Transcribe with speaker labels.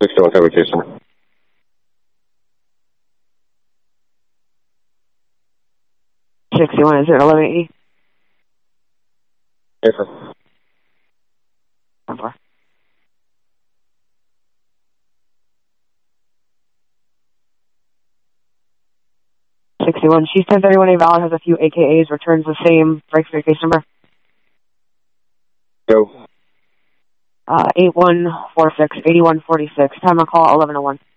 Speaker 1: 61 Highway case number.
Speaker 2: Is it 1180?
Speaker 1: Yes, sir.
Speaker 2: Number. She's 1031A valid, has a few AKAs, returns the same. Break for your case number.
Speaker 1: Go.
Speaker 2: 8146, 8146. Time on call 1101.